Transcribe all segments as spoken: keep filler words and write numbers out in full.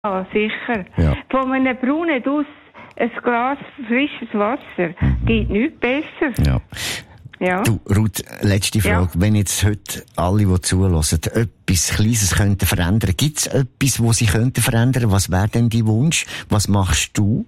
Ja, sicher. Ja. Von einem braunen Duss ein Glas frisches Wasser mhm. geht nichts besser. Ja. Ja. Du, Ruth, letzte Frage. Ja. Wenn jetzt heute alle, die zuhören, etwas Kleines könnten verändern, gibt es etwas, was sie könnten verändern? Was wäre denn dein Wunsch? Was machst du?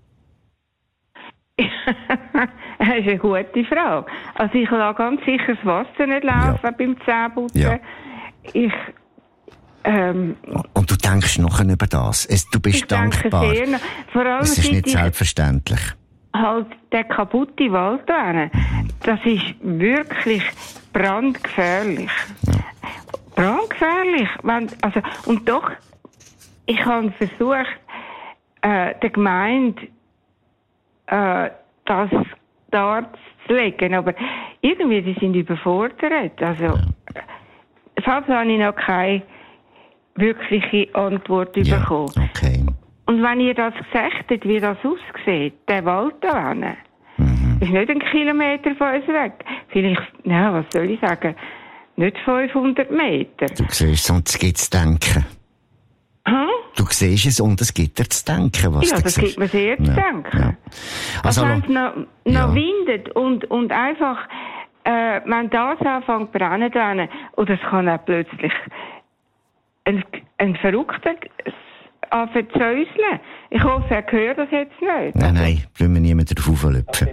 Das ist eine gute Frage. Also ich lasse ganz sicher das Wasser nicht laufen ja. beim Zähneputzen. Ja. Ich, ähm, Und du denkst nachher über das? Es, du bist ich dankbar. Denke sehr, vor allem es ist nicht selbstverständlich. Halt der kaputte Wald da, das ist wirklich brandgefährlich. Ja. Brandgefährlich. Wenn, also, und doch, ich habe versucht, äh, der Gemeinde äh, das dort zu legen, aber irgendwie, die sind überfordert. Also, ja. Fast habe ich noch keine wirkliche Antwort ja. bekommen. Okay. Und wenn ihr das gesagt habt, wie das aussieht, der Wald da hinten, mhm. ist nicht ein Kilometer von uns weg. Vielleicht, ja, was soll ich sagen, nicht fünfhundert Meter. Du siehst es und es gibt zu denken. Hm? Du siehst es und es gibt dir zu denken, was ja, du das siehst. gibt mir sehr zu ja. denken. Ja. Also, also wenn es noch, noch ja. windet und, und einfach, äh, wenn das anfängt zu brennen, dann, oder es kann auch plötzlich ein, ein Verrückter anfangen zu säuseln. Ich hoffe, er hört das jetzt nicht. Nein, nein, wollen wir niemanden drauf auflöpfen.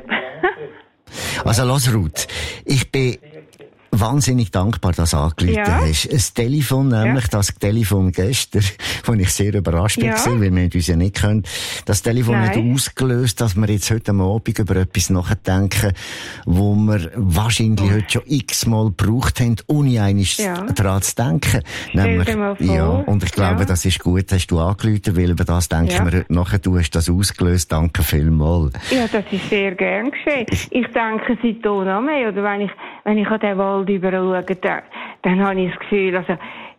Also, los, Ruth. Ich bin wahnsinnig dankbar, dass du angerufen ja. hast. Das Telefon, nämlich ja. das Telefon gestern, wo ich sehr überrascht ja. war, weil wir uns ja nicht können. Das Telefon Nein. hat ausgelöst, dass wir jetzt heute am Abend über etwas nachdenken, wo wir wahrscheinlich oh. heute schon x-mal gebraucht haben, ohne eines ja. daran zu denken. Nämlich, ja, und ich glaube, ja. das ist gut, hast du angerufen, weil über das denken ja. wir heute nachher. Du hast das ausgelöst. Danke vielmals. Ja, das ist sehr gern geschehen. Ich denke, seit hier noch mehr, oder wenn ich, wenn ich an den Wald überschaue, dann, dann habe ich das Gefühl, also,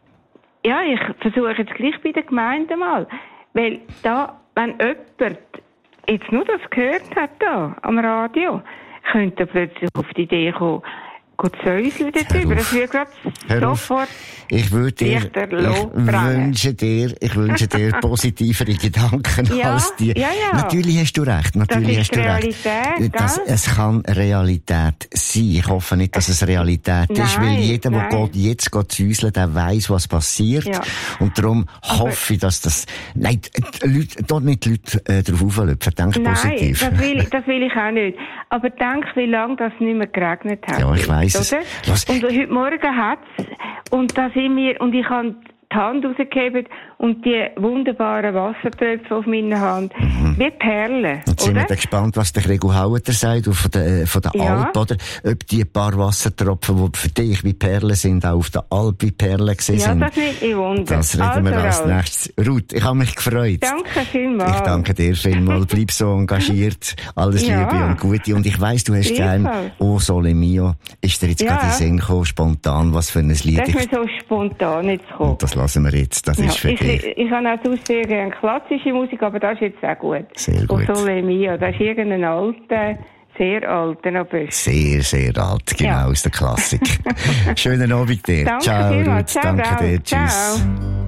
ja, ich versuche jetzt gleich bei der Gemeinde mal. Weil da, wenn jemand jetzt nur das gehört hat da, am Radio, könnte er plötzlich auf die Idee kommen, gut säuseln darüber. Das wird gerade sofort ich würde dir, ich wünsche dir, ich wünsche dir positivere Gedanken ja, als die. Ja, ja. Natürlich hast du recht, natürlich das hast du Realität, recht. Das, es kann Realität sein. Ich hoffe nicht, dass es Realität nein, ist, weil jeder, nein. der geht, jetzt geht säuseln, der weiss, was passiert. Ja. Und darum aber hoffe ich, dass das, nein, die Leute, dort nicht die Leute äh, drauf auflöpfen. Denk nein, positiv. das will, das will ich auch nicht. Aber denk, wie lange das nicht mehr geregnet hat. Ja, ich weiss es. Was? Und heute Morgen hat's, und da sind wir, und ich habe die Hand rausgegeben und die wunderbaren Wassertröpfe auf meiner Hand, mhm. wie Perlen. Jetzt sind wir dann gespannt, was der Gregor Haueter sagt, von der, von der ja. Alp, oder? Ob die paar Wassertropfen, die für dich wie Perlen sind, auch auf der Alp wie Perlen gewesen ja, sind. Ja, das nicht, ich wundere. Das reden also wir als raus. nächstes. Ruth, ich habe mich gefreut. Danke vielmals. Ich danke dir vielmals. Bleib so engagiert. Alles ja. Liebe und Gute. Und ich weiss, du hast gern «O Sole Mio». Ist dir jetzt ja. gerade in den Sinn gekommen, spontan, was für ein Lied? Das ist mir so spontan jetzt gekommen. Und das lassen wir jetzt. Das ja. ist für ich, dich. Ich, ich habe auch sonst sehr gerne klassische Musik, aber das ist jetzt auch gut. Sehr gut. «O Sole Mio», das ist irgendein alter, sehr alter, aber sehr, sehr alt, genau, ja. aus der Klassik. Schönen Abend dir. Danke Ciao, vielmals. Ruth. Ciao, Danke ciao. dir. Tschüss. Ciao.